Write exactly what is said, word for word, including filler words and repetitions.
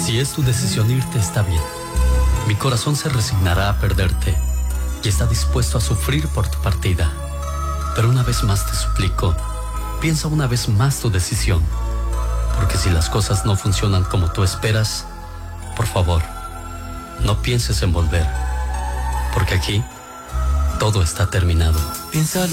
Si es tu decisión irte, está bien. Mi corazón se resignará a perderte y está dispuesto a sufrir por tu partida. Pero una vez más te suplico, piensa una vez más tu decisión. Porque si las cosas no funcionan como tú esperas, por favor, no pienses en volver. Porque aquí, todo está terminado. Piénsalo.